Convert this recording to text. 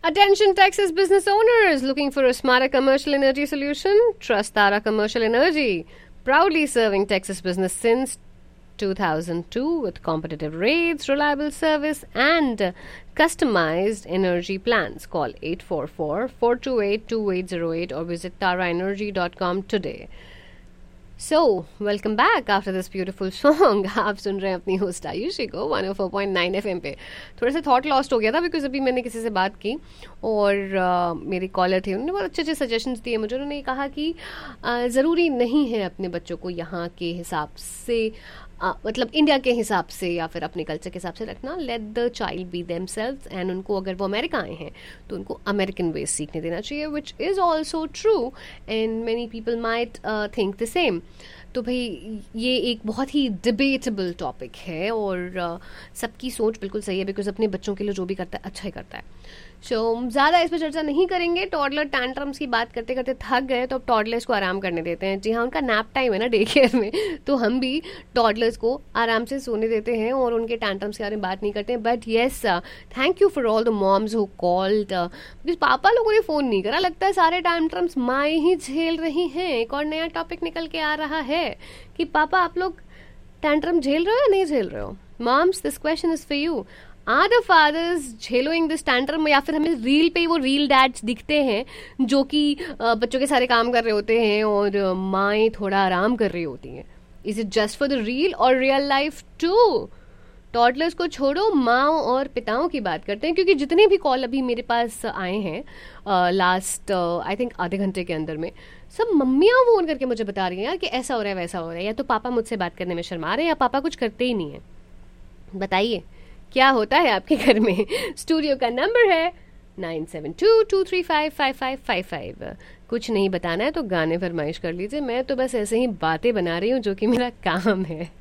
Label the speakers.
Speaker 1: Attention Texas business owners looking for a smarter commercial energy solution? Trust Tara Commercial Energy. Proudly serving Texas business since 2002 with competitive rates, reliable service, and customized energy plans. Call 844-428-2808 or visit taraenergy.com today. So, welcome back after this beautiful song. आप सुन रहे हैं अपनी host Ayushi को 104.9 FM पे. थोड़ा सा thought lost हो गया था बिकॉज अभी मैंने किसी से बात की और मेरी कॉलर थी, उन्होंने बहुत अच्छे अच्छे सजेशंस दिए मुझे. उन्होंने कहा कि ज़रूरी नहीं है अपने बच्चों को यहाँ के हिसाब से मतलब इंडिया के हिसाब से या फिर अपने कल्चर के हिसाब से रखना. Let the child B themselves and उनको अगर वो अमेरिका आए हैं तो उनको अमेरिकन वेज सीखने देना चाहिए, which is also true and many people might think the same. तो भाई ये एक बहुत ही डिबेटेबल टॉपिक है और सबकी सोच बिल्कुल सही है बिकॉज अपने बच्चों के लिए जो भी करता है अच्छा ही करता है. सो ज़्यादा इस पर चर्चा नहीं करेंगे. टॉडलर टैंट्रम्स की बात करते करते थक गए तो अब टॉडलर्स को आराम करने देते हैं. जी हाँ, उनका नैप टाइम है ना डे केयर में, तो हम भी टॉडलर्स को आराम से सोने देते हैं और उनके टैंट्रम्स के बारे में बात नहीं करते हैं. But yes, thank you for all the moms who called because पापा लोगों ने फ़ोन नहीं करा. लगता है सारे टैंट्रम्स माएँ ही झेल रही हैं. एक और नया टॉपिक निकल के आ रहा है कि पापा आप लोग टैंट्रम झेल रहे हो या नहीं झेल रहे हो. Moms, this question is for you. Are the fathers झेलोइंग this tantrum या फिर हमें रील पे वो रील डैड्स दिखते हैं जो कि बच्चों के सारे काम कर रहे होते हैं और माएँ थोड़ा आराम कर रही होती हैं. Is it just for the reel और रियल लाइफ टू? टॉडलर्स को छोड़ो, माँओं और पिताओं की बात करते हैं क्योंकि जितने भी कॉल अभी मेरे पास आए हैं लास्ट आई थिंक आधे घंटे के अंदर में, सब मम्मियाँ फ़ोन करके मुझे बता रही हैं यार कि ऐसा हो रहा है वैसा हो रहा है, या तो पापा मुझसे बात करने में शर्मा रहे हैं या पापा कुछ करते ही नहीं है. बताइए क्या होता है आपके घर में. स्टूडियो का नंबर है 9722355555. कुछ नहीं बताना है तो गाने फरमाइश कर लीजिए. मैं तो बस ऐसे ही बातें बना रही हूँ जो कि मेरा काम है.